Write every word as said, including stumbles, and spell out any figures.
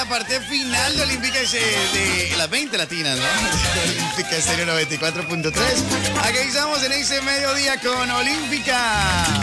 parte final de Olímpica de, de las veinte latinas, ¿no? Olímpica Estéreo noventa y cuatro punto tres. Aquí estamos en ese mediodía con Olímpica.